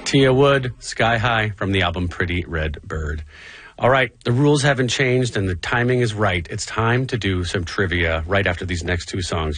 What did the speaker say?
Tia Wood, Sky High from the album Pretty Red Bird. All right, the rules haven't changed and the timing is right. It's time to do some trivia right after these next two songs.